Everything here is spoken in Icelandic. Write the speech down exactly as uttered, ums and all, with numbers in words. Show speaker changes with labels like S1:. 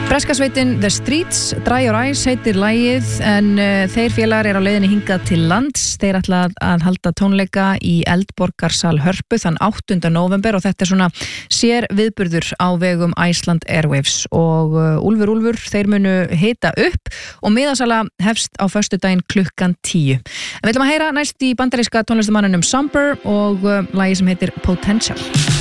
S1: Breska sveitin The Streets, Dry Your Eyes heitir lagið, en uh, þeir félagar er á leiðinni hingað til lands. Þeir ætla að, að halda tónleika í Eldborgarsal Hörpu þann áttunda nóvember og þetta er svona sér viðburður á vegum Iceland Airwaves og uh, Úlfur Úlfur, þeir munu hita upp og miðasala hefst á föstudaginn klukkan tíu. En við ætlum að heyra næst í bandaríska tónlistamanninum Samper og uh, lagið sem heitir Potential.